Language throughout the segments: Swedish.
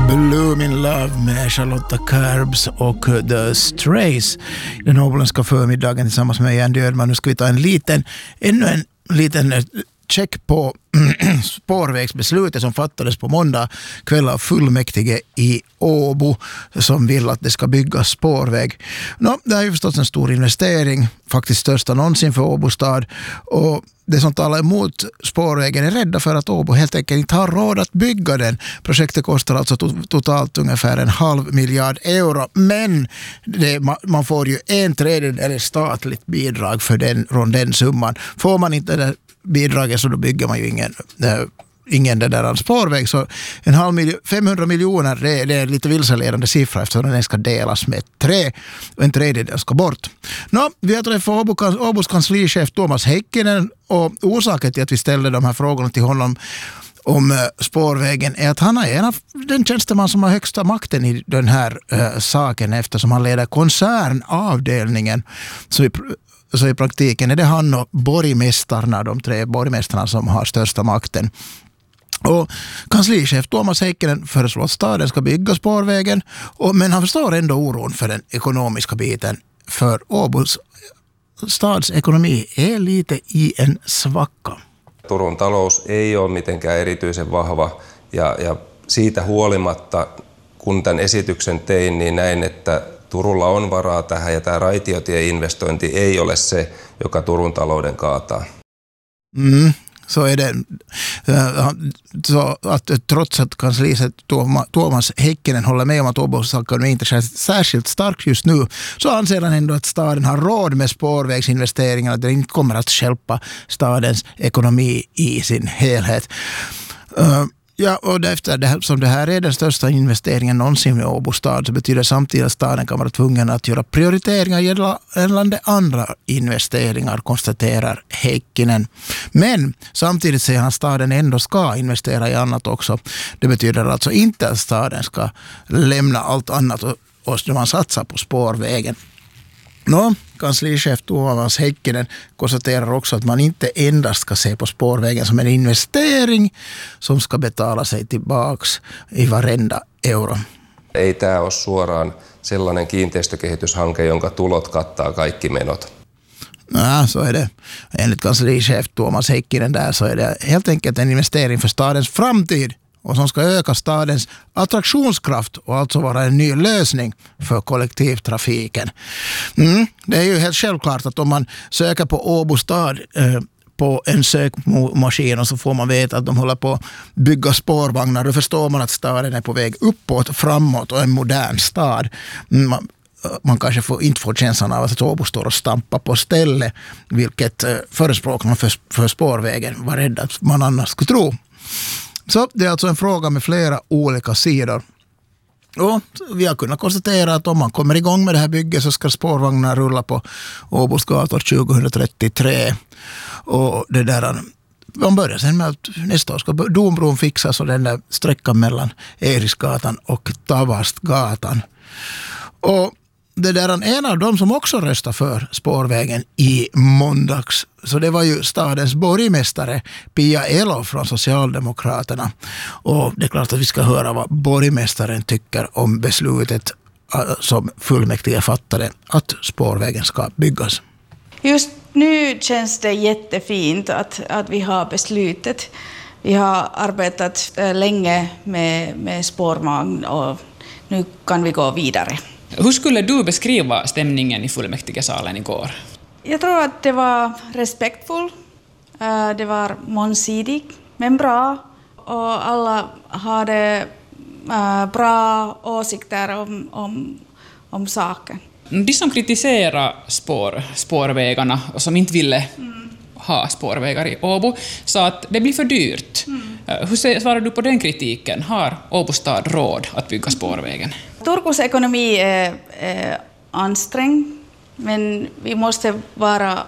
Bloomin' Love med Charlotta Curbs och The Strays. Den åboländska förmiddagen tillsammans med Andy Ödman. Nu ska vi ta ännu en liten check på spårvägsbeslutet som fattades på måndag kväll av fullmäktige i Åbo som vill att det ska byggas spårväg. Det är ju förstås en stor investering, faktiskt största någonsin för Åbo stad, och det som talar emot spårvägen är rädda för att Åbo helt enkelt inte har råd att bygga den. Projektet kostar alltså totalt ungefär 500 miljoner euro, men man får ju 1/3 statligt bidrag från den summan. Får man inte det bidraget så då bygger man ju ingen det där spårväg. Så 500 miljoner det är en lite vilseledande siffra eftersom den ska delas med 3 och 1/3 ska bort. Vi har träffat Åbos kanslichef Thomas Heikkinen, och orsaken till att vi ställde de här frågorna till honom om spårvägen är att han är en av den tjänsteman som har högsta makten i den här saken, eftersom han leder koncernavdelningen. Så i praktiken är det han och borgmästarna, de 3 borgmästarna, som har största makten. Och kanslichef Thomas Heikkinen föreslår att staden ska bygga spårvägen, men han förstår ändå oron för den ekonomiska biten, för Åbos stads ekonomi är lite i en svacka. Turun talous ei ole mitenkään erityisen vahva ja siitä huolimatta, kun tämän esityksen tein, niin näin, että Turulla on varaa tähän ja tämä raitiotieinvestointi ei ole se, joka Turun talouden kaataa. Så är det. Så att trots att kansliet Thomas Heikkinen håller med om att Åbos ekonomi inte är särskilt stark just nu, så anser han ändå att staden har råd med spårvägsinvesteringar, att det inte kommer att hjälpa stadens ekonomi i sin helhet. Ja, och som det här är den största investeringen någonsin i Åbo stad, så betyder samtidigt att staden kan vara tvungen att göra prioriteringar gällande andra investeringar, konstaterar Heikkinen. Men samtidigt säger han att staden ändå ska investera i annat också. Det betyder alltså inte att staden ska lämna allt annat och man satsar på spårvägen. Kanslichef Thomas Heikkinen konstaterar också att man inte endast ska se på spårvägen som en investering som ska betala sig tillbaks i varenda euro. Ei tämä ole suoraan sellainen kiinteistökehityshanke, jonka tulot kattaa kaikki menot. Så är det. Enligt kanslichef Thomas Heikkinen där så är det helt enkelt en investering för stadens framtid och som ska öka stadens attraktionskraft och alltså vara en ny lösning för kollektivtrafiken. Det är ju helt självklart att om man söker på Åbo stad på en sökmaskin och så får man veta att de håller på att bygga spårvagnar, då förstår man att staden är på väg uppåt, framåt och en modern stad. Man kanske inte får känslan av att Åbo står och stampar på stället, vilket förespråkarna för spårvägen var rädda att man annars skulle tro. Så det är alltså en fråga med flera olika sidor. Och vi har kunnat konstatera att om man kommer igång med det här bygget så ska spårvagnar rulla på Åbos gator 2033. Och det där, man börjar sen med att nästa år ska Dombron fixas och den där sträckan mellan Eriksgatan och Tavastgatan. Och det där en av dem som också röstade för spårvägen i måndags, så det var ju stadens borgmästare Pia Elo från Socialdemokraterna. Och det är klart att vi ska höra vad borgmästaren tycker om beslutet som fullmäktige fattade att spårvägen ska byggas. Just nu känns det jättefint att vi har beslutet. Vi har arbetat länge med spårvagn och nu kan vi gå vidare. Hur skulle du beskriva stämningen i fullmäktigesalen igår? Jag tror att det var respektfull, det var mångsidigt, men bra. Och alla hade bra åsikter om saken. De som kritiserar spårvägarna och som inte ville ha spårvägar i Åbo sa att det blir för dyrt. Hur svarar du på den kritiken? Har Åbo stad råd att bygga spårvägen? Turkus ekonomi är ansträngd, men vi måste vara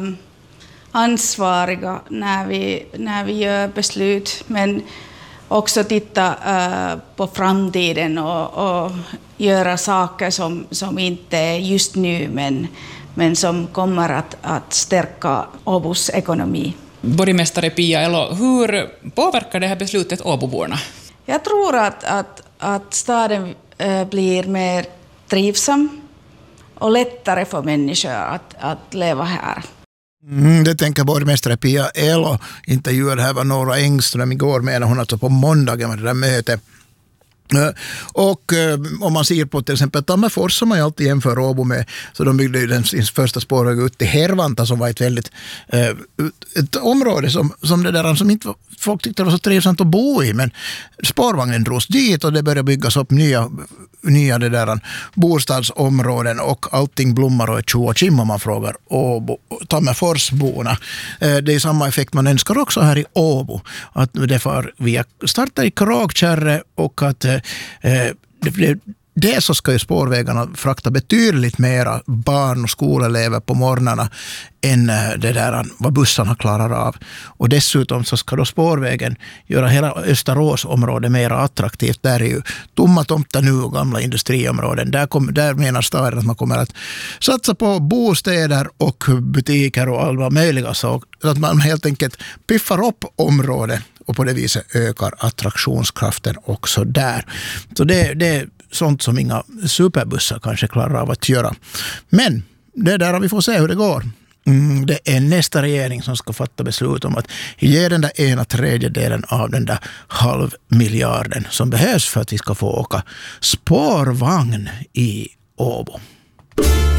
ansvariga när vi gör beslut, men också titta på framtiden och göra saker som inte är just nu, men som kommer att stärka Åbos ekonomi. Borgmästare Pia Elo, hur påverkar det här beslutet Åboborna? Jag tror att att staden blir mer trivsam och lättare för människor att leva här. Det tänker borgmästare Pia Elo. Intervjuade här var Nora Engström igår, menar hon, alltså på måndagen med det där mötet. Och om man ser på till exempel Tammerfors, som man ju alltid jämför Åbo med, så de byggde ju sin första spårväg ut till Hervanta, som var ett väldigt ett område som det där som inte folk tyckte var så trivsamt att bo i, men spårvagnen drogs dit och det började byggas upp nya det där bostadsområden och allting blommar och är tjo och kim om man frågar Åbo, Tammerforsborna. Det är samma effekt man önskar också här i Åbo, att vi startar i Kråkkärre och att det så ska ju spårvägarna frakta betydligt mera barn och skolelever på morgnarna än det där vad bussarna klarar av. Och dessutom så ska då spårvägen göra hela Österåsområdet mer attraktivt. Där är ju tomma tomtar nu och gamla industriområden. Där menar staden att man kommer att satsa på bostäder och butiker och alla möjliga saker. Så att man helt enkelt piffar upp området och på det viset ökar attraktionskraften också där. Så det är sånt som inga superbussar kanske klarar av att göra. Men det där vi får se hur det går. Det är nästa regering som ska fatta beslut om att ge den där 1/3 av den där 0,5 miljarden som behövs för att vi ska få åka spårvagn i Åbo.